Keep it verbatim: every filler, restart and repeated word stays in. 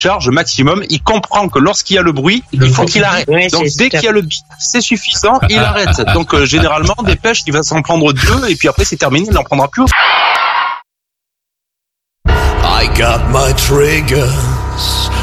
charge maximum. Il comprend que lorsqu'il y a le bruit, il faut qu'il arrête. Ouais, Donc c'est dès super. qu'il y a le bip, c'est suffisant, il arrête. Donc euh, généralement, des pêches, il va s'en prendre deux et puis après c'est terminé, il n'en prendra plus. I got my triggers.